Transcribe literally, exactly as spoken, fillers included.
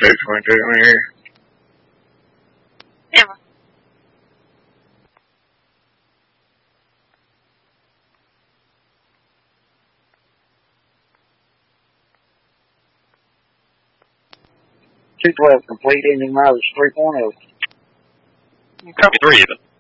two twenty-two in here. Yeah. two twelve complete, ending mileage three point oh. Copy three even.